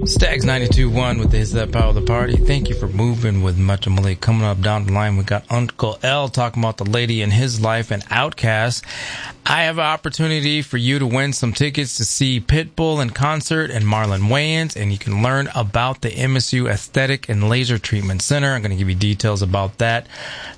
Stags 92.1 with the Hits That Power of the Party. Thank you for moving with Metro Malik. Coming up down the line, we got Uncle L talking about the lady in his life and Outkast. I have an opportunity for you to win some tickets to see Pitbull in concert and Marlon Wayans, and you can learn about the MSU Aesthetic and Laser Treatment Center. I'm going to give you details about that